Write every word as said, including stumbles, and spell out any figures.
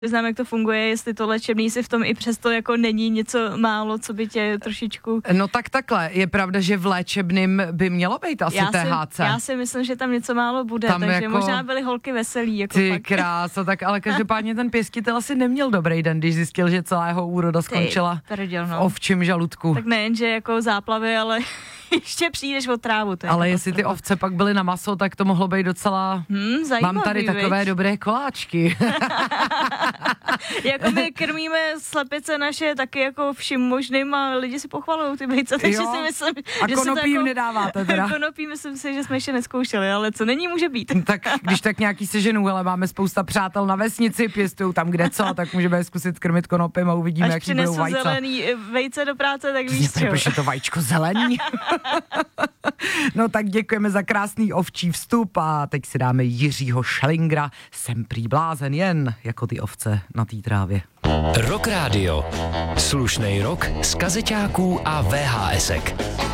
Znám, jak to funguje, jestli to léčebný si v tom i přesto jako není něco málo, co by tě trošičku... No tak takhle, je pravda, že v léčebným by mělo být asi já T H C. Si, já si myslím, že tam něco málo bude, tam takže jako... možná byly holky veselý. Jako Ty fakt. kráso, tak ale každopádně ten pěstitel asi neměl dobrý den, když zjistil, že celá jeho úroda skončila prděl, no. v ovčím žaludku. Tak nejen, že jako záplavy, ale ještě přijdeš o trávu. To ale jestli ty ovce pak byly na maso, tak to mohlo být docela... Hmm, zajímavý, mám tady viď? takové dobré koláčky. Jako my krmíme slepice naše taky jako vším možným a lidi si pochvalují ty vejce, takže jo. si myslím, a že konopí se to jim jako... nedáváte teda. Konopí myslím si, že jsme ještě neskoušeli, ale co není, může být. Tak když tak nějaký seženů, ale máme spousta přátel na vesnici, pěstují tam kde co, tak můžeme zkusit krmit konopím a uvidíme, až jaký budou vajce. Až přinesu zelený vejce do práce, tak víš co. Protože to vajíčko zelení. No tak děkujeme za krásný ovčí vstup a teď si dáme Jiřího Šelingra. Jsem prý blázen jen jako ty ovce na té trávě. Rock Radio. Slušnej rock z kazeťáků a vé há esek.